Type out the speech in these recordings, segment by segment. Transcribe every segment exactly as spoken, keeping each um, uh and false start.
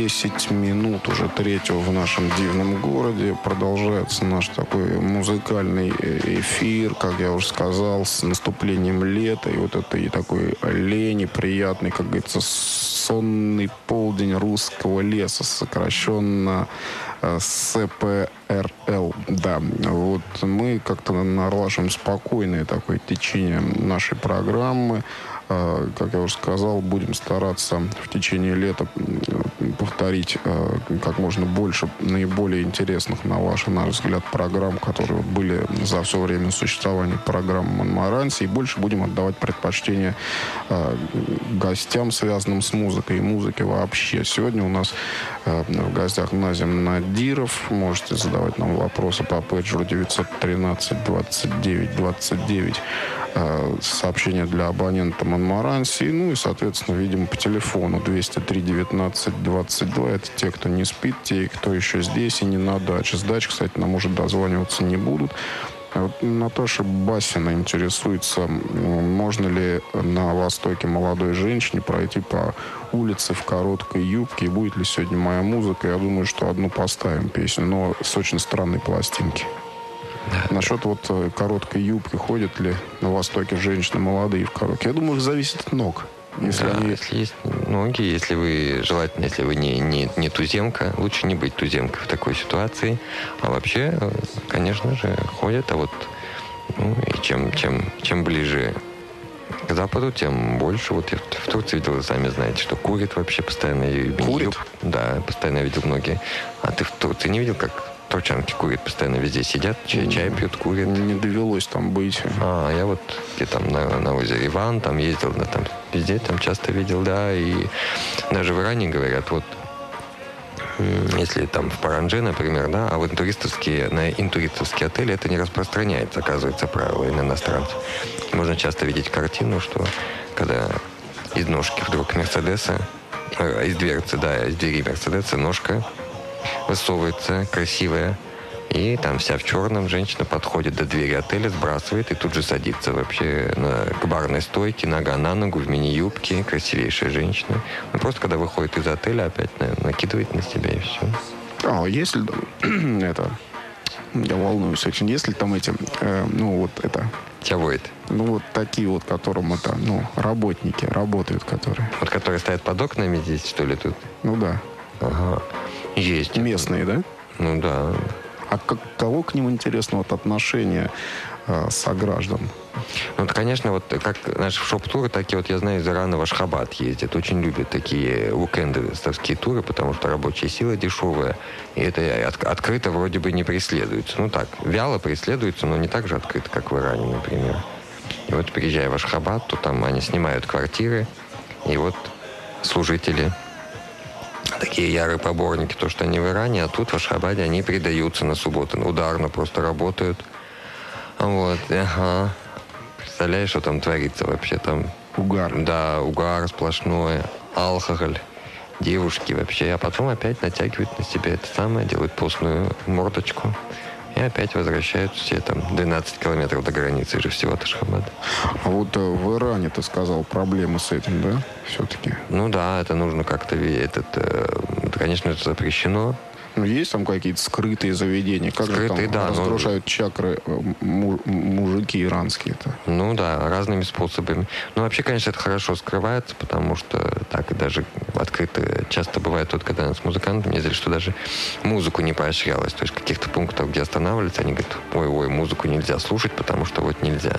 десять минут уже третьего в нашем дивном городе. Продолжается наш такой музыкальный эфир, как я уже сказал, с наступлением лета. И вот этой такой лени приятный, как говорится, сонный полдень русского леса, сокращенно эс пэ эр эл. Да, вот мы как-то налаживаем спокойное такое течение нашей программы. Как я уже сказал, будем стараться в течение лета повторить как можно больше наиболее интересных, на ваш, на наш взгляд, программ, которые были за все время существования программы «Монмаранси». И больше будем отдавать предпочтение гостям, связанным с музыкой и музыке вообще. Сегодня у нас в гостях Назим Надиров. Можете задавать нам вопросы по пейджеру девятьсот тринадцать двадцать девять двадцать девять. Сообщения для абонента Монмаранси. Ну и, соответственно, видимо, по телефону двести три девятнадцать двадцать два. Это те, кто не спит, те, кто еще здесь и не на даче. С дач, кстати, нам уже дозваниваться не будут. Вот Наташа Басина интересуется, можно ли на Востоке молодой женщине пройти по улице в короткой юбке, и будет ли сегодня моя музыка. Я думаю, что одну поставим песню, но с очень странной пластинки. Да. Насчет вот короткой юбки, ходят ли на Востоке женщины молодые в короткой? Я думаю, зависит от ног. Если, да, они... если есть ноги, если вы, желательно, если вы не, не, не туземка, лучше не быть туземкой в такой ситуации. А вообще, конечно же, ходят, а вот ну, и чем, чем, чем ближе к западу, тем больше. Вот я в Турции видел, вы сами знаете, что курят вообще постоянно. Курят? Да, постоянно видел многие. А ты в Турции не видел, как турчанки курят, постоянно везде сидят, чай, чай пьют, курят? Не довелось там быть. А, я вот где там на, на озере Иван, там ездил, да, там везде, там часто видел, да, и даже в Иране говорят, вот, если там в Паранже, например, да, а в интуристовские, на интуристовские отели это не распространяется, оказывается, правило и на иностранцев. Можно часто видеть картину, что когда из ножки вдруг Мерседеса, э, из дверцы, да, из двери Мерседеса ножка высовывается, красивая, и там вся в черном женщина подходит до двери отеля, сбрасывает и тут же садится вообще на, к барной стойке, нога на ногу, в мини-юбке, красивейшая женщина. Ну, просто когда выходит из отеля, опять на, накидывает на себя и все. А, если это... Я волнуюсь очень. Если там эти, э, ну, вот это... Чавоид. Ну, вот такие вот, которым это, ну, работники работают, которые... Вот которые стоят под окнами здесь, что ли, тут? Ну, да. Ага. Есть. Местные, да? Ну, да. А каково к ним интересно вот отношение э, сограждан? Ну, это, конечно, вот как наши шоп-туры, так и вот я знаю, из Ирана в Ашхабад ездят. Очень любят такие уикендовские туры, потому что рабочая сила дешевая. И это от, открыто вроде бы не преследуется. Ну так, вяло преследуется, но не так же открыто, как в Иране, например. И вот приезжая в Ашхабад, то там они снимают квартиры. И вот служители, такие ярые поборники, то, что они в Иране, а тут в Ашхабаде они предаются на субботу. Ударно просто работают. Вот, ага. Представляешь, что там творится вообще там? Угар. Да, угар сплошной, алкоголь, девушки вообще. А потом опять натягивают на себя это самое, делают постную мордочку. И опять возвращаются все там двенадцать километров до границы же всего от Ашхабада. А вот э, в Иране, ты сказал, проблемы с этим, да? Все-таки? Ну да, это нужно как-то... Этот, э, это, конечно, это запрещено. Ну, есть там какие-то скрытые заведения? Как скрытые, же там да, разгружают но... чакры му- мужики иранские-то? Ну да, разными способами. Ну вообще, конечно, это хорошо скрывается, потому что так и даже открыто часто бывает, вот когда с музыкантами ездили, что даже музыку не поощрялось. То есть в каких-то пунктах, где останавливаются, они говорят, ой-ой, музыку нельзя слушать, потому что вот нельзя.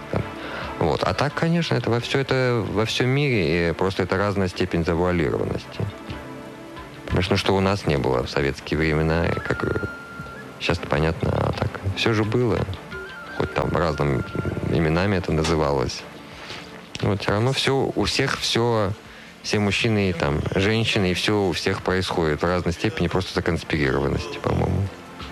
Вот. А так, конечно, это во все это во всем мире, и просто это разная степень завуалированности. Конечно, что у нас не было в советские времена, и как сейчас-то понятно, а так все же было, хоть там разными именами это называлось. Вот все равно все, у всех все, все мужчины и там женщины, и все у всех происходит в разной степени, просто законспирированности, по-моему.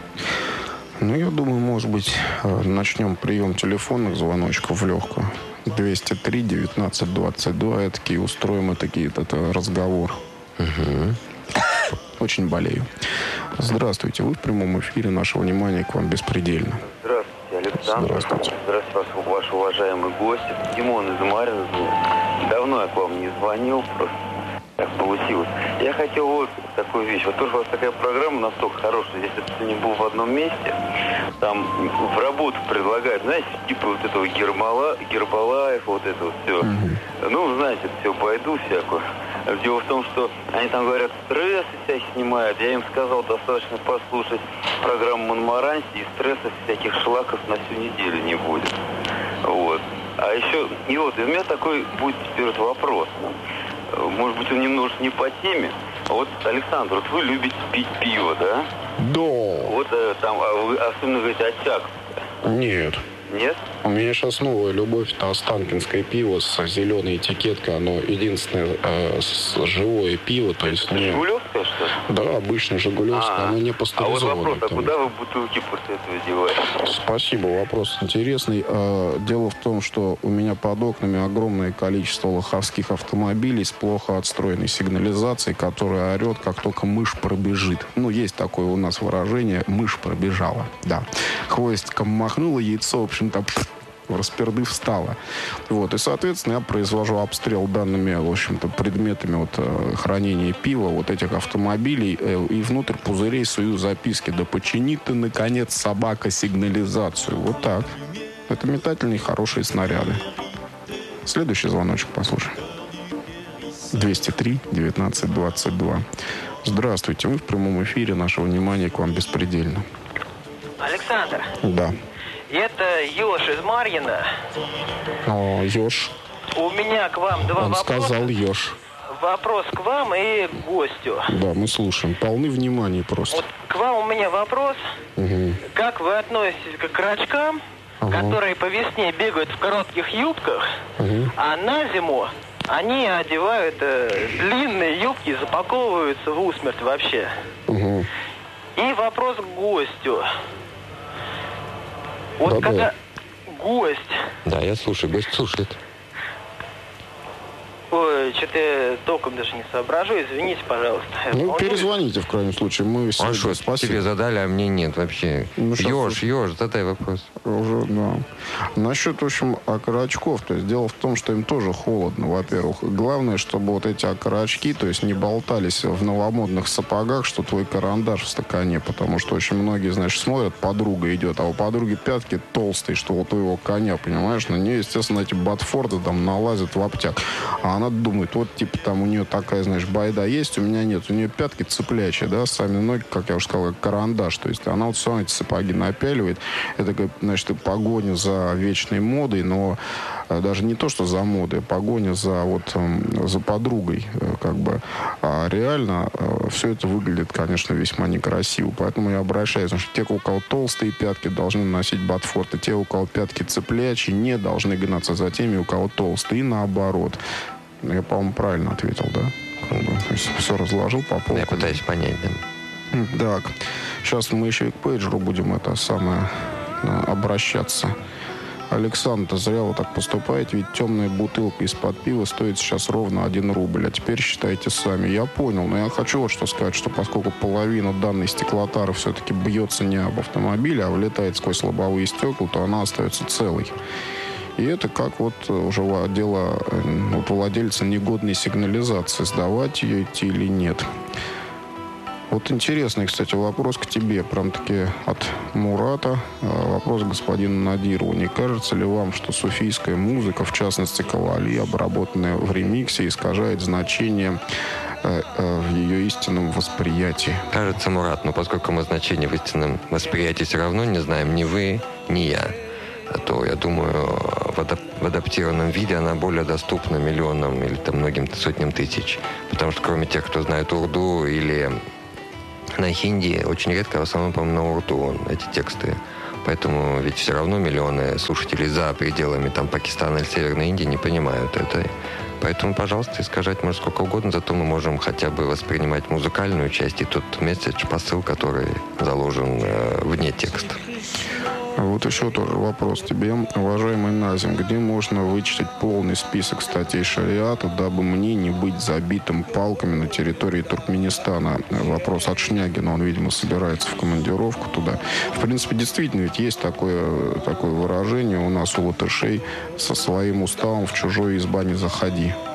Ну, я думаю, может быть, начнем прием телефонных звоночков в легкую. двести три девятнадцать двадцать два, и такие устроим и такие, это разговор. Угу. Очень болею. Здравствуйте, вы в прямом эфире, наше внимание к вам беспредельно. Здравствуйте, Александр. Здравствуйте. Здравствуйте, ваш уважаемый гость. Димон из Марина. Давно я к вам не звонил, просто Так получилось. Я хотел вот такую вещь. Вот тоже у вас такая программа настолько хорошая, если бы ты не был в одном месте, там в работу предлагают, знаете, типа вот этого Гермала, Гербалаев, вот это вот все. Mm-hmm. Ну, знаете, все, пойду всякую. Дело в том, что они там говорят, стрессы всякие снимают. Я им сказал, достаточно послушать программу Монмаранси, и стрессов всяких шлаков на всю неделю не будет. Вот. А еще, и вот, и у меня такой будет теперь вот вопрос. Может быть, он немножко не по теме. Вот, Александр, вот вы любите пить пиво, да? Да. Вот э, там, а вы особенно говорите, Очаг. Нет. Нет? У меня сейчас новая любовь, это останкинское пиво с зеленой этикеткой. Оно единственное э, с живое пиво. То есть не... Жигулевское, что ли? Да, обычно жигулевское, а, оно не пастеризованное. А вот вопрос, а куда вы бутылки после этого деваете? Спасибо, вопрос интересный. Дело в том, что у меня под окнами огромное количество лоховских автомобилей с плохо отстроенной сигнализацией, которая орет, как только мышь пробежит. Ну, есть такое у нас выражение «мышь пробежала». Да. Хвостиком махнула, яйцо, в общем-то, в расперды встала. Вот. И, соответственно, я произвожу обстрел данными, в общем-то, предметами вот, хранения пива, вот этих автомобилей, и внутрь пузырей сую записки. Да почини ты, наконец, собака, сигнализацию. Вот так. Это метательные хорошие снаряды. Следующий звоночек послушай. двести три девятнадцать двадцать два. Здравствуйте. Вы в прямом эфире. Наше внимание к вам беспредельно. Александр. Да. Это Ёж из Марьина. О, Ёж. У меня к вам два Он вопроса. сказал Ёж. Вопрос к вам и к гостю. Да, мы слушаем. Полны внимания просто. Вот к вам у меня вопрос. Угу. Как вы относитесь к крачкам, ага. которые по весне бегают в коротких юбках, угу. а на зиму они одевают э, длинные юбки и запаковываются в усмерть вообще? Угу. И вопрос к гостю. Вот Да-да. когда гость... Да, я слушаю, гость слушает. Ой, что-то я толком даже не соображу, извините, пожалуйста. Ну, Вполне... перезвоните, в крайнем случае. Мы А что, спасибо. тебе задали, а мне нет вообще. Ну, Ёж, Ёж, задай вопрос. Уже, да. Насчет, в общем, окорочков. То есть дело в том, что им тоже холодно, во-первых. Главное, чтобы вот эти окорочки, то есть не болтались в новомодных сапогах, что твой карандаш в стакане. Потому что очень многие, знаешь, смотрят, подруга идет, а у подруги пятки толстые, что вот у его коня, понимаешь? На нее, естественно, эти ботфорды там налазят в обтяг. А она думает, вот, типа, там у нее такая, знаешь, байда есть, у меня нет. У нее пятки цыплячие, да, сами ноги, как я уже сказал, как карандаш. То есть она вот все равно эти сапоги напяливает. Это, значит, погоня за вечной модой, но даже не то, что за модой, а погоня за, вот, за подругой, как бы. А реально все это выглядит, конечно, весьма некрасиво. Поэтому я обращаюсь, потому что те, у кого толстые пятки, должны носить ботфорты. Те, у кого пятки цыплячьи, не должны гнаться за теми, у кого толстые, и наоборот. Я, по-моему, правильно ответил, да? Как бы, все разложил по полкам. Я пытаюсь понять, да. Так, сейчас мы еще и к пейджеру будем это самое обращаться. Александр, зря вы так поступаете, ведь темная бутылка из-под пива стоит сейчас ровно один рубль, а теперь считайте сами. Я понял, но я хочу вот что сказать, что поскольку половина данной стеклотары все-таки бьется не об автомобиле, а влетает сквозь лобовые стекла, то она остается целой. И это как вот уже дело вот владельца негодной сигнализации, сдавать ее идти или нет. Вот интересный, кстати, вопрос к тебе, прям-таки от Мурата. Вопрос к господину Надирову. Не кажется ли вам, что суфийская музыка, в частности кавали, обработанная в ремиксе, искажает значение э, э, в ее истинном восприятии? Кажется, Мурат, но поскольку мы значение в истинном восприятии все равно не знаем ни вы, ни я, то, я думаю, в, адап- в адаптированном виде она более доступна миллионам или там многим сотням тысяч. Потому что кроме тех, кто знает урду или на хинди, очень редко, в основном, по-моему, на урду эти тексты. Поэтому ведь все равно миллионы слушателей за пределами там Пакистана или Северной Индии не понимают это. Поэтому, пожалуйста, искажать можно сколько угодно, зато мы можем хотя бы воспринимать музыкальную часть и тот месседж, посыл, который заложен э, вне текста. Вот еще тоже вопрос тебе, уважаемый Назим. Где можно вычитать полный список статей шариата, дабы мне не быть забитым палками на территории Туркменистана? Вопрос от Шнягина. Он, видимо, собирается в командировку туда. В принципе, действительно, ведь есть такое, такое выражение у нас у латышей: со своим уставом в чужую изба не заходи.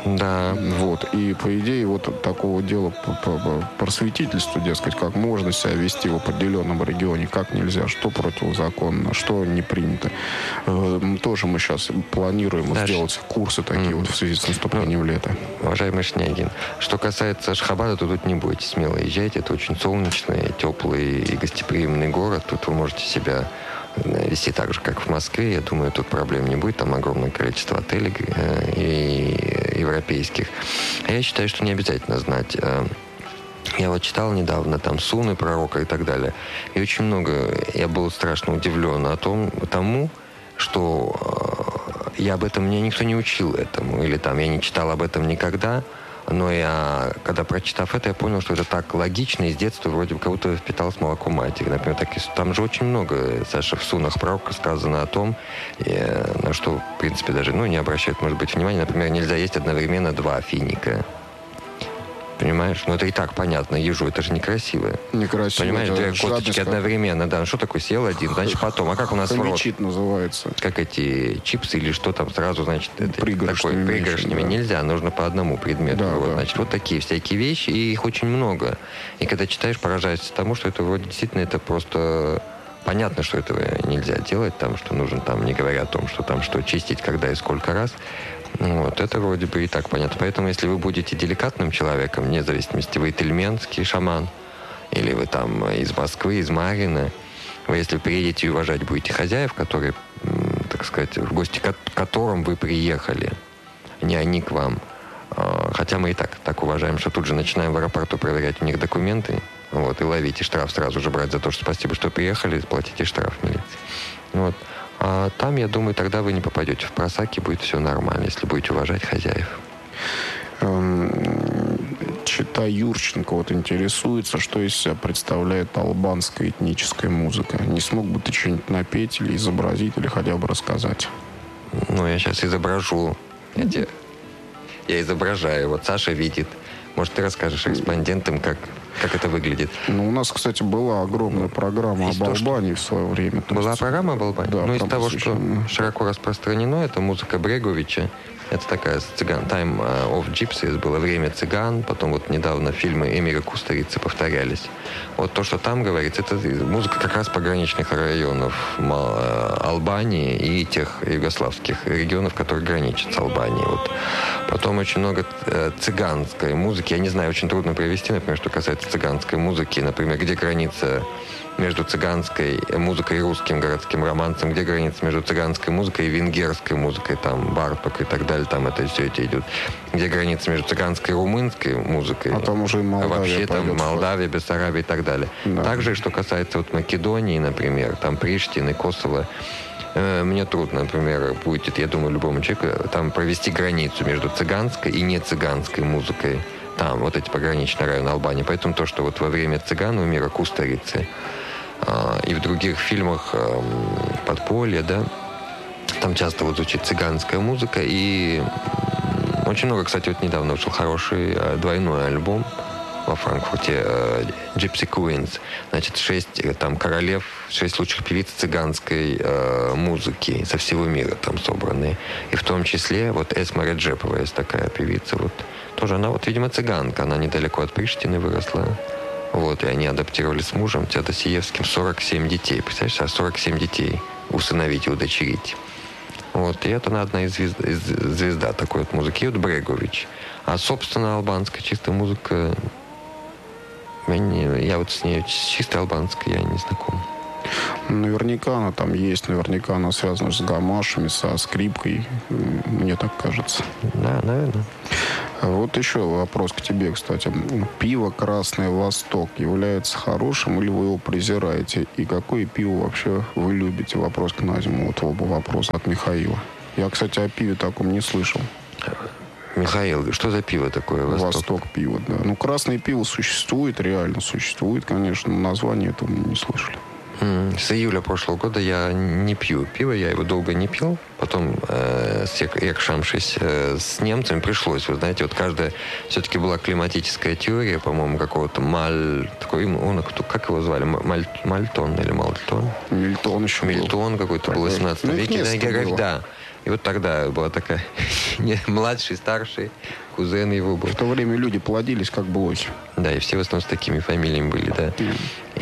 Да. Вот. И, по идее, вот такого дела по, по просветительству, дескать, как можно себя вести в определенном регионе, как нельзя, что противозаконно, что не принято. Тоже мы сейчас планируем Дальше. сделать курсы такие mm-hmm. вот в связи с наступлением ну, лета. Уважаемый Шнягин, что касается Ашхабада, то тут не бойтесь, смело езжайте. Это очень солнечный, теплый и гостеприимный город. Тут вы можете себя вести так же, как в Москве. Я думаю, тут проблем не будет. Там огромное количество отелей э, и европейских. А я считаю, что не обязательно знать. Э, я вот читал недавно там Суны пророка и так далее. И очень много... Я был страшно удивлен о том, тому, что э, я об этом... Меня никто не учил этому. Или там я не читал об этом никогда. Но я, когда прочитав это, я понял, что это так логично, и с детства вроде бы как будто впиталось молоко матери. Например, так, там же очень много, Саша, в Сунах пророка сказано о том, э, на что, в принципе, даже ну, не обращают, может быть, внимания. Например, нельзя есть одновременно два финика. Понимаешь? Ну, это и так понятно. Ежу, это же некрасиво. Некрасиво. Понимаешь, две косточки одновременно. Да, ну что такое? Съел один, значит, потом. А как у нас в рот? Называется. Как эти чипсы или что там сразу, значит, это такой пригоршнями. Да. Нельзя, нужно по одному предмету. Да, вот, да. Значит, вот такие всякие вещи, и их очень много. И когда читаешь, поражаешься тому, что это вроде действительно это просто... Понятно, что этого нельзя делать, там, что нужно, там, не говоря о том, что там, что чистить, когда и сколько раз. Вот, это вроде бы и так понятно. Поэтому, если вы будете деликатным человеком, вне зависимости, вы тельменский шаман, или вы там из Москвы, из Марьино, вы, если приедете и уважать будете хозяев, которые, так сказать, в гости к которым вы приехали, не они к вам. Хотя мы и так так уважаем, что тут же начинаем в аэропорту проверять у них документы, вот, и ловить, и штраф сразу же брать за то, что спасибо, что приехали, платите штраф в милиции. Вот. А там, я думаю, тогда вы не попадете в просаки, будет все нормально, если будете уважать хозяев. Чита Юрченко вот интересуется, что из себя представляет албанская этническая музыка. Не смог бы ты что-нибудь напеть или изобразить, или хотя бы рассказать? Ну, я сейчас изображу. Я, тебе... я изображаю. Вот Саша видит. Может, ты расскажешь респондентам, как, как это выглядит? Ну, у нас, кстати, была огромная программа из об того, Албании что... в свое время. Была есть... программа об Албании? Да, ну, из того, что широко распространено, это музыка Бреговича. Это такая цыган. Time of Gypsies было время цыган. Потом вот недавно фильмы Эмира Кустурицы повторялись. Вот то, что там говорится, это музыка как раз пограничных районов Албании и тех югославских регионов, которые граничат с Албанией. Вот. Потом очень много цыганской музыки. Я не знаю, очень трудно привести, например, что касается цыганской музыки. Например, где граница между цыганской музыкой и русским городским романсом, где граница между цыганской музыкой и венгерской музыкой, там, Барток и так далее, там это все это идет. Где граница между цыганской и румынской музыкой. А там уже и Молдавия. Вообще там Молдавия, Бессарабия и так далее. Да. Также, что касается вот Македонии, например, там Приштины, Косово, э, мне трудно, например, будет, я думаю, любому человеку там провести границу между цыганской и не цыганской музыкой. Там вот эти пограничные районы Албании. Поэтому то, что вот во время цыган у Мира Кустурицы э, и в других фильмах э, «Подполье», да, там часто вот звучит цыганская музыка. И очень много, кстати, вот недавно вышел хороший э, двойной альбом во Франкфурте э, Gypsy Queens. Значит, шесть э, там королев, шесть лучших певиц цыганской э, музыки со всего мира там собранные. И в том числе вот Эсма Реджепова есть такая певица. Вот. Тоже она вот, видимо, цыганка. Она недалеко от Приштины выросла. Вот, и они адаптировали с мужем Теодосиевским сорок семь детей. Представляешь, а сорок семь детей усыновить и удочерить. Вот, и это она одна из звезд, из звезда такой вот музыки. И вот Брегович. А, собственно, албанская чистая музыка... Я, не, я вот с ней, с чистой албанской, я не знаком. Наверняка она там есть, наверняка она связана с гамашами, со скрипкой, мне так кажется. Да, наверное. Вот еще вопрос к тебе, кстати. Пиво «Красный Восток» является хорошим или вы его презираете? И какое пиво вообще вы любите? Вопрос к Назиму. Вот оба вопроса от Михаила. Я, кстати, о пиве таком не слышал. Михаил, что за пиво такое? Восток, Восток пиво, да. Ну, красное пиво существует, реально существует, конечно, но название этого мы не слышали. Mm. С июля прошлого года я не пью пиво, я его долго не пил. Потом, э, якшавшись э, с немцами, пришлось. Вы знаете, вот каждая... Все-таки была климатическая теория, по-моему, какого-то Маль... Такой, он, как его звали? Маль, Мальтон или Мальтон? Мильтон еще Мильтон был. какой-то был в восемнадцатом веке. Да, да. И вот тогда была такая младший, старший, кузен его был. В то время люди плодились как блохи. Да, и все в основном с такими фамилиями были, да. Mm.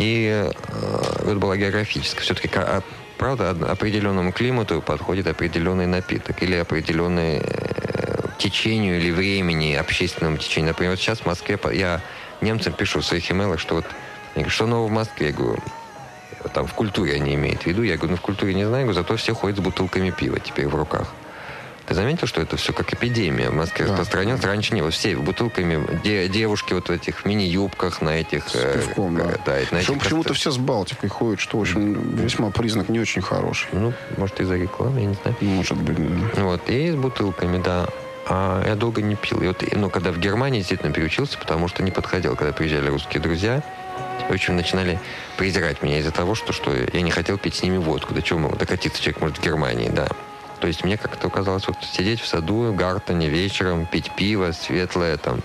И э, вот была географическая. Все-таки, а, правда, определенному климату подходит определенный напиток или определенный э, течению или времени, общественному течению. Например, вот сейчас в Москве, я немцам пишу в своих имейлах, что вот, я говорю, что нового в Москве? Я говорю, там в культуре они имеют в виду. Я говорю, ну в культуре не знаю, зато все ходят с бутылками пива теперь в руках. Ты заметил, что это все как эпидемия в Москве да. распространилось? Раньше не было. Все бутылками, де, девушки вот в этих мини-юбках, на этих... С пивком, э, да. да на этих почему-то все с Балтикой ходят, что, в общем, весьма признак не очень хороший. Ну, может, из-за рекламы, я не знаю. Может быть, да. Вот, и с бутылками, да. А я долго не пил. И вот, ну, когда в Германии действительно переучился, потому что не подходил, когда приезжали русские друзья, в общем, начинали презирать меня из-за того, что, что я не хотел пить с ними водку. До чего мог докатиться человек может в Германии, да. То есть мне как-то казалось, вот сидеть в саду, в Гартене вечером, пить пиво светлое, там,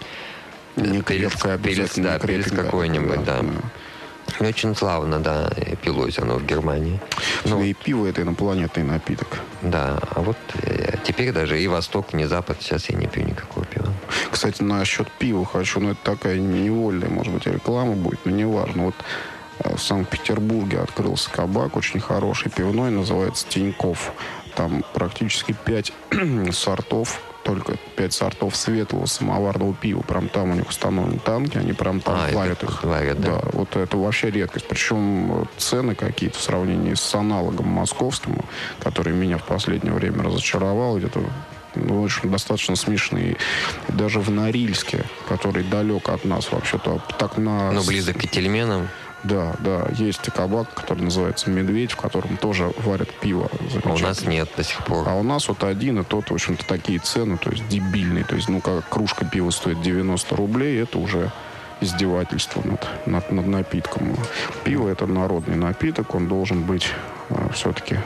не перец, перец, да, перец какой-нибудь, да. да. да. Очень славно, да, пилось оно в Германии. Ну, и пиво — это инопланетный напиток. Да, а вот э, теперь даже и Восток, и Запад, сейчас я не пью никакого пива. Кстати, насчет пива хочу, ну, это такая невольная, может быть, реклама будет, но неважно. Вот в Санкт-Петербурге открылся кабак очень хороший, пивной, называется «Тинькофф». Там практически пять сортов, только пять сортов светлого самоварного пива. Прям там у них установлены танки, они прям там а, варят их. Варят, да. да, вот это вообще редкость. Причем цены какие-то в сравнении с аналогом московским, который меня в последнее время разочаровал, где-то ну, в общем, достаточно смешные. Даже в Норильске, который далек от нас вообще-то, так на... Но близок к Тельменам. Да, да, есть кабак, который называется «Медведь», в котором тоже варят пиво. А у нас нет до сих пор. А у нас вот один, и тот, в общем-то, такие цены, то есть дебильные. То есть, ну, как кружка пива стоит девяносто рублей, это уже издевательство над, над, над напитком. Пиво — это народный напиток, он должен быть а, все-таки...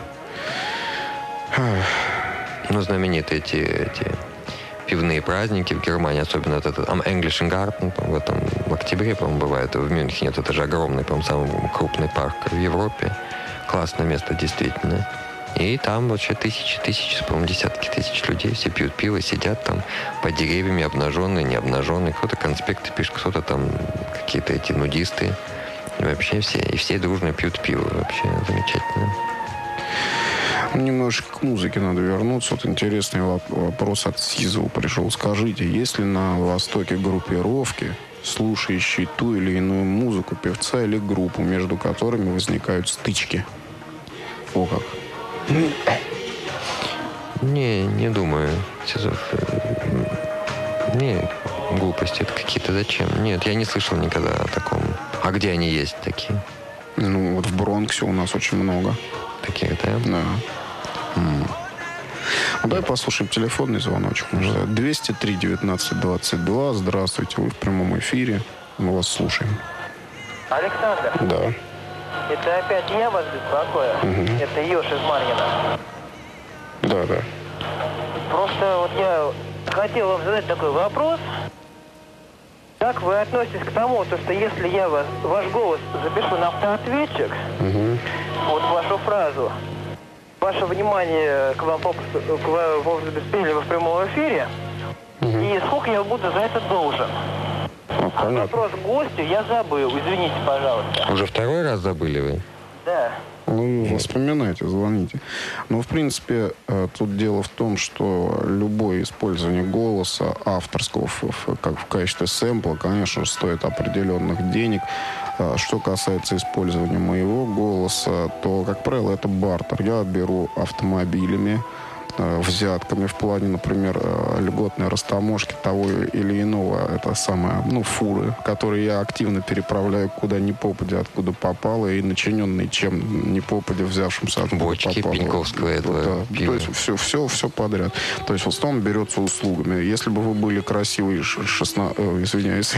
Ну, знаменитые эти... эти... пивные праздники в Германии, особенно этот English Garten, в этом в октябре, по-моему, бывает, в Мюнхене. Это же огромный, по-моему, самый крупный парк в Европе. Классное место, действительно. И там вообще тысячи, тысячи, по-моему, десятки тысяч людей. Все пьют пиво, сидят там под деревьями, обнаженные, необнаженные. Кто-то конспекты пишет, кто-то там какие-то эти нудисты. И вообще все, и все дружно пьют пиво. Вообще замечательно. Немножко к музыке надо вернуться. Вот интересный вопрос от Сизова пришел. Скажите, есть ли на Востоке группировки, слушающие ту или иную музыку певца или группу, между которыми возникают стычки? О как. Не, не думаю. Сизов. Не, глупости это какие-то. Зачем? Нет, я не слышал никогда о таком. А где они есть такие? Ну, вот в Бронксе у нас очень много. Таких, да? Да. Mm. Ну, давай послушаем телефонный звоночек. двести три девятнадцать двадцать два. Здравствуйте, вы в прямом эфире. Мы вас слушаем. Александр? Да. Это опять я вас беспокою? Угу. Это Ёж из Марьина. Да, да. Просто вот я хотел вам задать такой вопрос. Как вы относитесь к тому, то, что если я вас, ваш голос запишу на автоответчик, угу. вот вашу фразу, ваше внимание к вам попросту, к вам записали в прямом эфире, угу. и сколько я буду за это должен? А, а вопрос к гостю я забыл, извините, пожалуйста. Уже второй раз забыли вы? Да. Ну, вспоминайте, звоните. Но, в принципе, тут дело в том, что любое использование голоса авторского как в качестве сэмпла, конечно же, стоит определенных денег. Что касается использования моего голоса, то, как правило, это бартер. Я беру автомобилями, взятками в плане, например, льготной растаможки того или иного, это самое, ну, фуры, которые я активно переправляю куда ни попадя, откуда попало, и начиненный чем ни попадя, взявшимся откуда бочки попало. Пеньковского этого да. пива. То есть все, все, все подряд. То есть в основном берется услугами. Если бы вы были красивые, шестнадцать... Извиняюсь.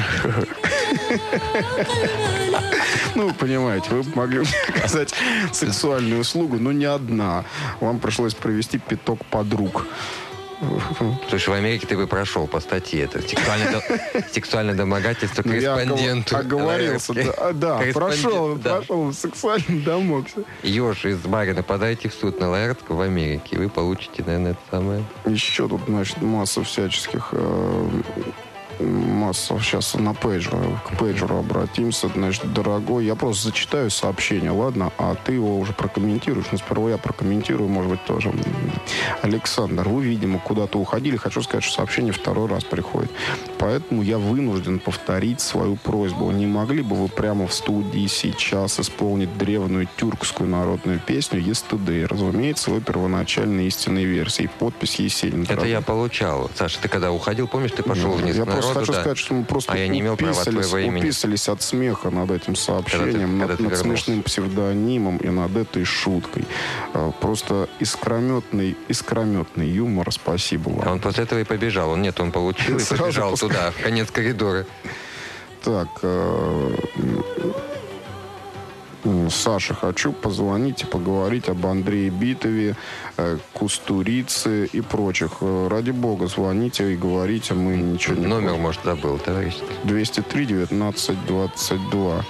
Ну, вы понимаете, вы могли мне оказать сексуальную услугу, но не одна. Вам пришлось провести пяток подруг. Слушай, в Америке ты бы прошел по статье. Это сексуальное домогательство корреспонденту. Оговорился, да, да, прошел, прошел сексуальный домог. Еж из Барина, подайте в суд на Лаэртского в Америке, и вы получите, наверное, это самое. Еще тут, значит, масса всяческих... Масса. Сейчас на пейджер, к пейджеру обратимся. Значит, дорогой, я просто зачитаю сообщение, ладно? А ты его уже прокомментируешь. Но сперва я прокомментирую, может быть, тоже. Александр, вы, видимо, куда-то уходили. Хочу сказать, что сообщение второй раз приходит. Поэтому я вынужден повторить свою просьбу. Не могли бы вы прямо в студии сейчас исполнить древнюю тюркскую народную песню «Yesterday»? Разумеется, в первоначальной истинной версии. Подпись Есенин. Это я получал. Саша, ты когда уходил, помнишь, ты пошел вниз я к народу? Хочу да. сказать, что мы просто а я не имел права твоего имени. уписались от смеха над этим сообщением, когда ты, когда над, над смешным псевдонимом и над этой шуткой. Просто искрометный, искрометный юмор. Спасибо вам. А он после этого и побежал. Он нет, он получил и побежал туда, в конец коридора. Так, Саша, хочу позвонить и поговорить об Андрее Битове, Кустурице и прочих. Ради бога, звоните и говорите, мы ничего не... Номер, может, забыл, товарищ. двести три девятнадцать двадцать два.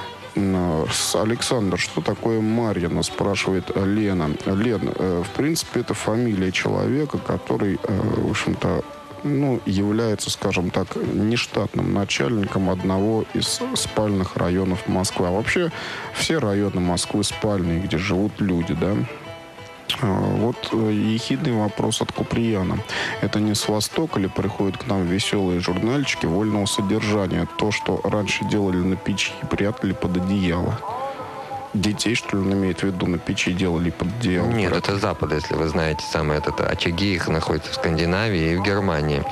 Александр, что такое Марьина, спрашивает Лена. Лен, в принципе, это фамилия человека, который, в общем-то, ну, является, скажем так, нештатным начальником одного из спальных районов Москвы. А вообще все районы Москвы спальные, где живут люди, да? Вот ехидный вопрос от Куприяна. Это не с Востока ли приходят к нам веселые журнальчики вольного содержания? То, что раньше делали на печи и прятали под одеяло. Детей, что ли, он имеет в виду, на печи делали под одеяло? Нет, это Запад, если вы знаете. Самые это, очаги их находятся в Скандинавии и в Германии.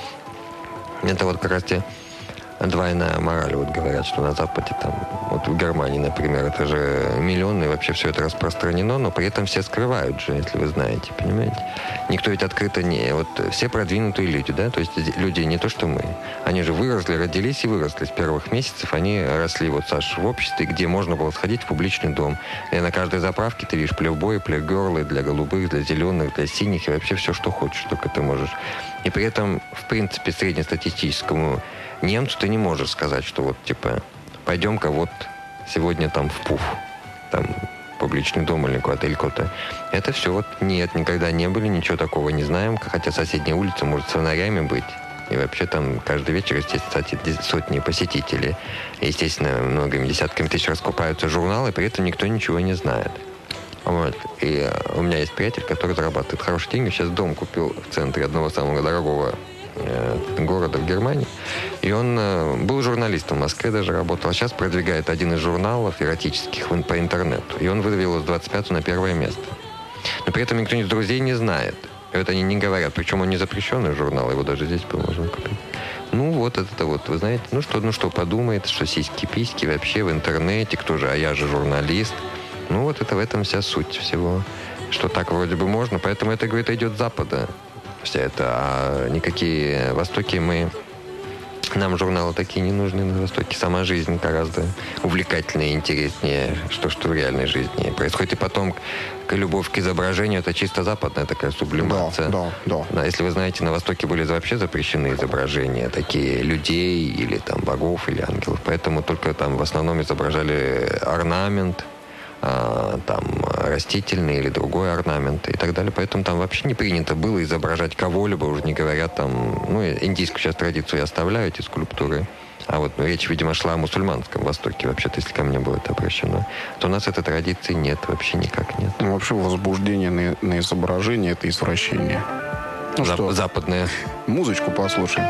Это вот как раз те двойная мораль. Вот говорят, что на Западе, там, вот в Германии, например, это же миллионы, и вообще все это распространено, но при этом все скрывают же, если вы знаете, понимаете? Никто ведь открыто не... Вот все продвинутые люди, да, то есть люди не то, что мы. Они же выросли, родились и выросли. С первых месяцев они росли, вот, Саш, в обществе, где можно было сходить в публичный дом. И на каждой заправке ты видишь плейбой, плейгерлы для голубых, для зеленых, для синих, и вообще все, что хочешь, только ты можешь. И при этом, в принципе, среднестатистическому немцу ты не можешь сказать, что вот, типа, пойдем-ка вот сегодня там в Пуф, там, публичный дом или куда-то, или куда-то. Это все вот нет, никогда не были, ничего такого не знаем, хотя соседняя улица может с фонарями быть. И вообще там каждый вечер, естественно, сотни посетителей. И, естественно, многими десятками тысяч раскупаются журналы, и при этом никто ничего не знает. Вот. И у меня есть приятель, который зарабатывает хорошие деньги. Сейчас дом купил в центре одного самого дорогого города в Германии. И он э, был журналистом в Москве, даже работал. А сейчас продвигает один из журналов эротических по интернету. И он выдавил с двадцать пятого на первое место. Но при этом никто из друзей не знает. И вот они не говорят. Причем он не запрещенный журнал, его даже здесь можно купить. Ну, вот это вот, вы знаете, ну что, ну что подумает, что сиськи-письки вообще в интернете, кто же, а я же журналист. Ну, вот это в этом вся суть всего. Что так вроде бы можно, поэтому это, говорит, идет с Запада. Вся это, а никакие Востоки мы... Нам журналы такие не нужны на Востоке. Сама жизнь гораздо увлекательнее и интереснее, что, что в реальной жизни происходит. И потом любовь к изображению — это чисто западная такая сублимация. Да, да, да. Если вы знаете, на Востоке были вообще запрещены изображения такие людей или там богов или ангелов. Поэтому только там в основном изображали орнамент, а, там растительный или другой орнамент и так далее. Поэтому там вообще не принято было изображать кого-либо, уже не говоря там, ну, индийскую сейчас традицию я оставляю, эти скульптуры. А вот ну, речь, видимо, шла о мусульманском Востоке, вообще-то, если ко мне было это обращено, то у нас этой традиции нет, вообще никак нет. Ну, вообще возбуждение на, на изображение — это извращение. Ну Зап- что, западное. Музычку послушаем.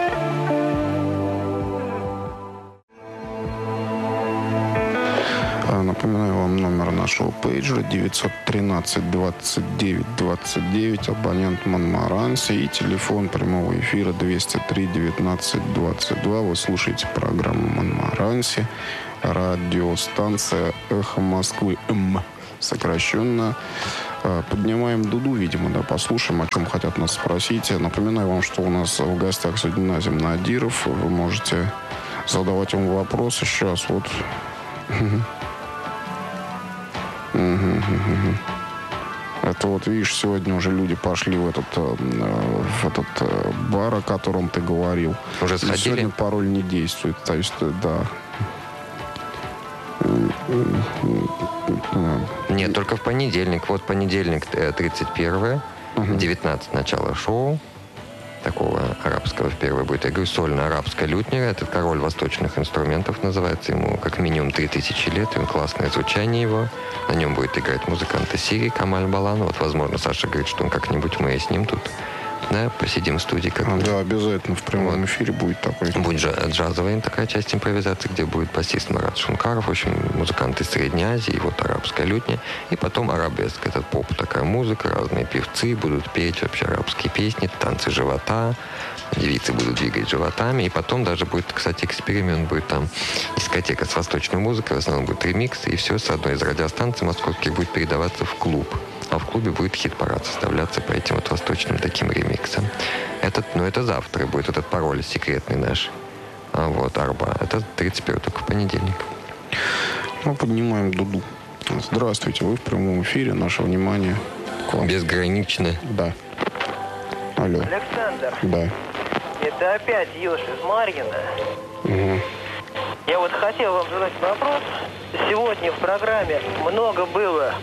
Напоминаю вам номер нашего пейджера девятьсот тринадцать двадцать девять двадцать девять, абонент Монмаранси, и телефон прямого эфира двести три девятнадцать двадцать два. Вы слушаете программу Монмаранси, радиостанция «Эхо Москвы», М, сокращенно. Поднимаем дуду, видимо, да, послушаем, о чем хотят нас спросить. Напоминаю вам, что у нас в гостях сегодня Назим Надиров. Вы можете задавать ему вопросы. Сейчас вот... Угу, угу, угу. Это вот, видишь, сегодня уже люди пошли в этот, в этот бар, о котором ты говорил. Уже сходили? Сегодня пароль не действует. То есть, да. Нет, только в понедельник. Вот понедельник, тридцать первое, угу. девятнадцать начало шоу. Такого арабского впервые будет. Я говорю, сольно-арабская лютня. Это король восточных инструментов называется. Ему как минимум три тысячи лет. И он классное звучание его. На нем будет играть музыкант из Сирии Камаль Балан. Вот, возможно, Саша говорит, что он как-нибудь мы с ним тут, да, посидим в студии. Как да, обязательно в прямом вот. эфире будет такой. Будет джазовая такая часть импровизации, где будет басист Марат Шункаров, в общем, музыканты из Средней Азии, вот арабская лютня. И потом арабеск. Это поп, такая музыка, разные певцы будут петь вообще арабские песни, танцы живота, девицы будут двигать животами. И потом даже будет, кстати, эксперимент. Будет там дискотека с восточной музыкой, в основном будет ремикс, и все с одной из радиостанций московских будет передаваться в клуб. А в клубе будет хит-парад составляться по этим вот восточным таким ремиксам. Этот, ну, это завтра будет этот пароль секретный наш. А вот Арба. Это тридцать первое, только в понедельник. Мы поднимаем дуду. Здравствуйте, вы в прямом эфире. Наше внимание к вам. Безгранично. Да. Алло. Александр. Да. Это опять Ёж из Марьина. Угу. Я вот хотел вам задать вопрос. Сегодня в программе много было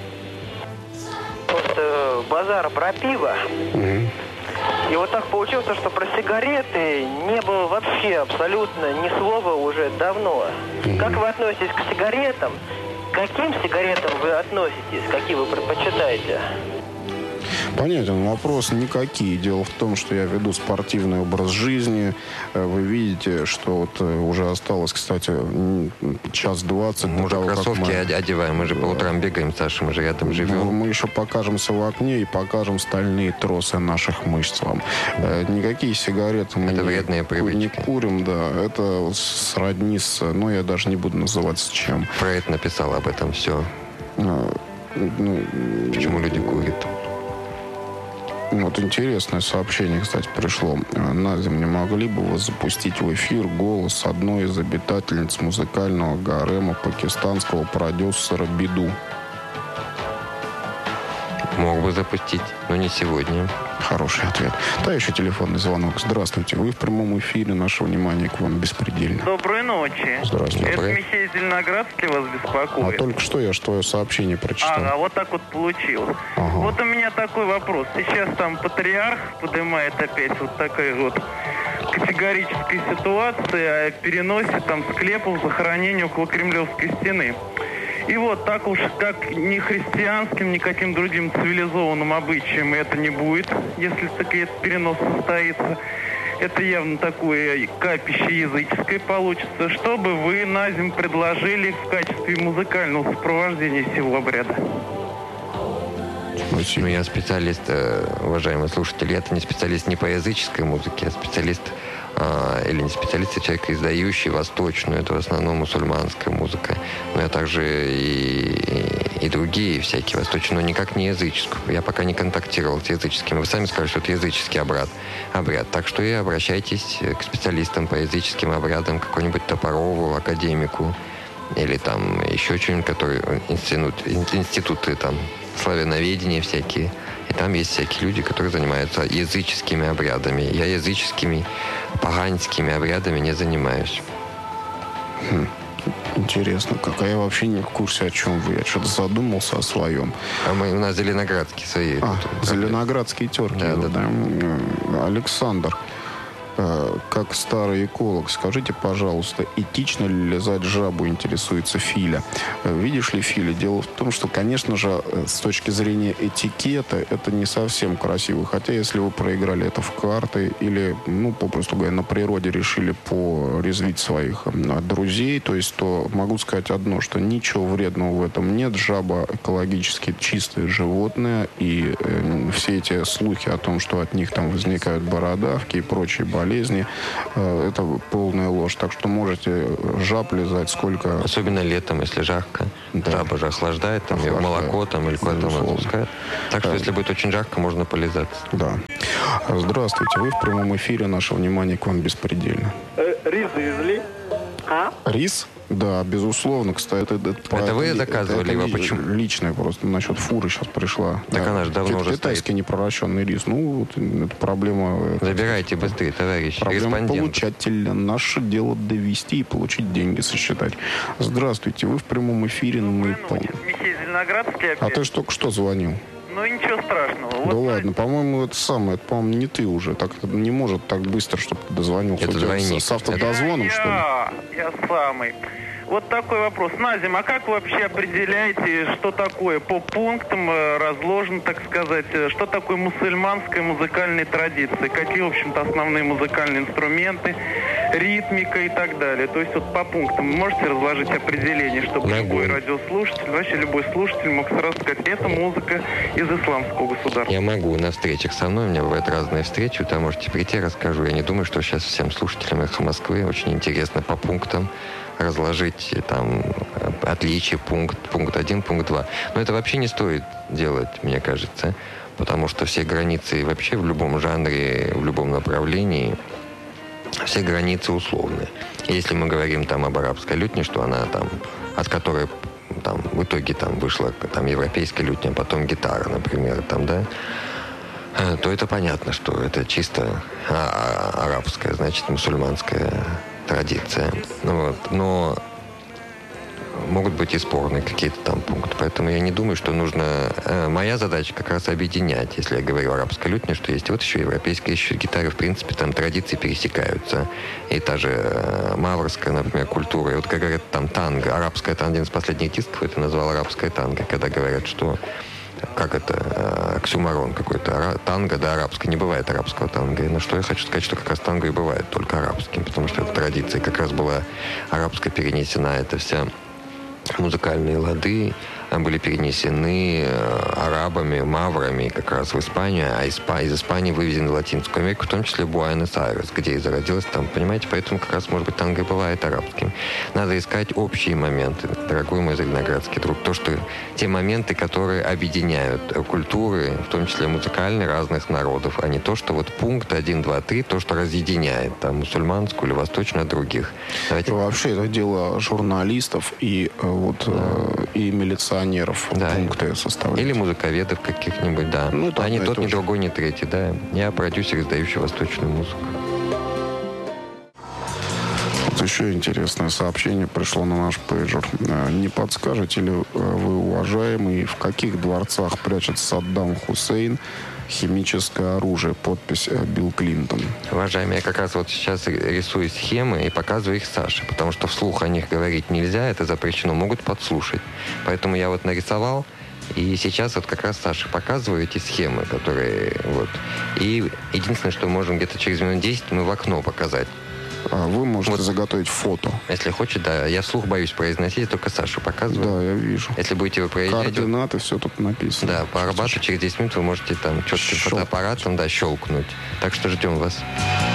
просто базара про пиво. Угу. И вот так получилось, что про сигареты не было вообще абсолютно ни слова уже давно. Угу. Как вы относитесь к сигаретам? К каким сигаретам вы относитесь? Какие вы предпочитаете? Понятен вопрос. Никакие. Дело в том, что я веду спортивный образ жизни. Вы видите, что вот уже осталось, кстати, час двадцать. Мы уже кроссовки мы... одеваем. Мы же по утрам бегаем, Саша, мы же рядом живем. Мы еще покажемся в окне и покажем стальные тросы наших мышц вам. Никакие сигареты мы это не, вредные привычки. Не курим, да. Это сродни с... Ну, я даже не буду называть с чем. Фрейд написал об этом все. А, ну, почему люди курят? Вот интересное сообщение, кстати, пришло. Надя, не могли бы вы запустить в эфир голос одной из обитательниц музыкального гарема пакистанского продюсера Биду? Мог бы запустить, но не сегодня. Хороший ответ. Да, еще телефонный звонок. Здравствуйте. Вы в прямом эфире. Наше внимание к вам беспредельно. Доброй ночи. Здравствуйте. Это Михей Зеленоградский вас беспокоит. А только что я ж твое сообщение прочитал. Ага, вот так вот получилось. Ага. Вот у меня такой вопрос. Сейчас там патриарх поднимает опять вот такая вот категорическая ситуация о переносе там склепов захоронения около Кремлевской стены. И вот так уж, как ни христианским, ни каким другим цивилизованным обычаем это не будет, если таки этот перенос состоится. Это явно такое капище языческое получится. Что бы вы на зим предложили в качестве музыкального сопровождения всего обряда? Ну, я специалист, уважаемые слушатели, я-то не специалист не по языческой музыке, а специалист, а, или не специалист, а человек, издающий восточную, это в основном мусульманская музыка. Но я также и, и, и другие всякие восточные, но никак не языческую. Я пока не контактировал с языческим. Вы сами сказали, что это языческий обряд. обряд. Так что и обращайтесь к специалистам по языческим обрядам, какому-нибудь Топорову, академику, или там еще что-нибудь, который институт, институты там, славяноведения всякие. И там есть всякие люди, которые занимаются языческими обрядами. Я языческими, поганскими обрядами не занимаюсь. Хм. Интересно, как. А я вообще не в курсе, о чем вы. Я что-то задумался о своем. А мы, у нас зеленоградские свои. А, зеленоградские терки. Да, да, да. Александр, как старый эколог, скажите, пожалуйста, этично ли лизать жабу, интересуется Филя. Видишь ли, Филя, дело в том, что, конечно же, с точки зрения этикета, это не совсем красиво. Хотя, если вы проиграли это в карты или, ну, попросту говоря, на природе решили порезвить своих друзей, то есть, то могу сказать одно, что ничего вредного в этом нет. Жаба экологически чистое животное, и э, все эти слухи о том, что от них там возникают бородавки и прочие болезни, болезни, это полная ложь. Так что можете жаб лизать сколько... Особенно летом, если жарко. Да. Жаба же охлаждает, там, охлаждает. Молоко там, или куда-то там отпускает. Так что, да. Если будет очень жарко, можно полизать. Да. Здравствуйте. Вы в прямом эфире. Наше внимание к вам беспредельно. Э, рис завезли? А? Рис? Да, безусловно. Кстати, это, это, это, это вы заказывали это, его? Это почему? Личное просто. Насчет фуры сейчас пришла. Так да. она же давно уже Китайский стоит. непроращенный рис. Ну, вот, это проблема... Забирайте это, быстрее, товарищ. Проблема получателя. Наше дело довести и получить деньги, сосчитать. Здравствуйте, вы в прямом эфире. Мы пол... Михей Зеленоградский опять. А ты же только что звонил. Ну, ничего страшного. Да вот ладно, по-моему, это самое, это, по-моему, не ты уже. Так не может так быстро, чтобы ты дозвонился. Это двойник. С автодозвоном, я, что ли? Я, я самый. Вот такой вопрос. Назим, а как вы вообще определяете, что такое по пунктам разложено, так сказать, что такое мусульманская музыкальная традиция? Какие, в общем-то, основные музыкальные инструменты, ритмика и так далее? То есть вот по пунктам можете разложить определение, чтобы Могу. любой радиослушатель, вообще любой слушатель мог сразу сказать, это музыка из исламского государства? Я могу на встречах со мной, у меня бывают разные встречи, там можете прийти, расскажу. Я не думаю, что сейчас всем слушателям «Эхо Москвы» очень интересно по пунктам разложить там отличия, пункт, пункт один, пункт два. Но это вообще не стоит делать, мне кажется, потому что все границы вообще в любом жанре, в любом направлении, все границы условны. Если мы говорим там об арабской лютне, что она там, от которой там в итоге там вышла там европейская лютня, а потом гитара, например, там, да, то это понятно, что это чисто арабская, значит, мусульманская традиция. Ну, вот. Но могут быть и спорные какие-то там пункты. Поэтому я не думаю, что нужно... Э, моя задача как раз объединять, если я говорю о арабской лютне, что есть вот еще европейская, еще гитара. В принципе, там традиции пересекаются. И та же э, маврская, например, культура. И вот как говорят, там танго. Арабская, там один из последних дисков это назвал арабская танго, когда говорят, что как это, оксюморон какой-то, танго, да, арабское. Не бывает арабского танго. Но что я хочу сказать, что как раз танго и бывает только арабским, потому что эта традиция как раз была арабская перенесена, это вся музыкальные лады были перенесены арабами, маврами как раз в Испанию, а из Испании вывезены в Латинскую Америку, в том числе в Буэнос-Айрес, где и зародилась там, понимаете? Поэтому как раз, может быть, танго и бывает арабским. Надо искать общие моменты, дорогой мой зеленоградский друг, то, что те моменты, которые объединяют культуры, в том числе музыкальные, разных народов, а не то, что вот пункт один, два, три, то, что разъединяет там мусульманскую или восточную от других. Давайте... Вообще, это дело журналистов и вот да. и милиционеров. Да. Пункты составлять. Или музыковедов каких-нибудь, да. Ну, да, а не тот, ни другой, ни третий, да. Я продюсер, издающий восточную музыку. Вот еще интересное сообщение пришло на наш пейджер. Не подскажете ли вы, уважаемый, в каких дворцах прячет Саддам Хусейн химическое оружие? Подпись Билл Клинтон. Уважаемый, я как раз вот сейчас рисую схемы и показываю их Саше, потому что вслух о них говорить нельзя, это запрещено, могут подслушать. Поэтому я вот нарисовал, и сейчас вот как раз Саше показываю эти схемы, которые вот. И единственное, что можем где-то через минут десять мы в окно показать. А вы можете вот заготовить фото. Если хочет, да. Я вслух боюсь произносить, только Сашу показываю. Да, я вижу. Если будете вы проезжать... Координаты, вот, все тут написано. Да, по Арбату через десять минут вы можете там четким фотоаппаратом, да, щелкнуть. Так что ждем вас.